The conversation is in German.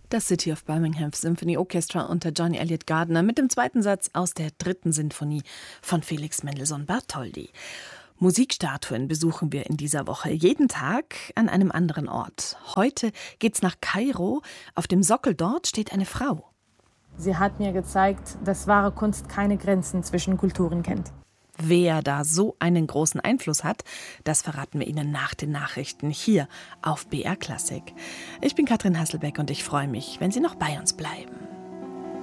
Das City of Birmingham Symphony Orchestra unter Johnny Elliott Gardiner mit dem zweiten Satz aus der 3. Sinfonie von Felix Mendelssohn Bartholdy. Musikstatuen besuchen wir in dieser Woche jeden Tag an einem anderen Ort. Heute geht's nach Kairo. Auf dem Sockel dort steht eine Frau. Sie hat mir gezeigt, dass wahre Kunst keine Grenzen zwischen Kulturen kennt. Wer da so einen großen Einfluss hat, das verraten wir Ihnen nach den Nachrichten hier auf BR Klassik. Ich bin Katrin Hasselbeck und ich freue mich, wenn Sie noch bei uns bleiben.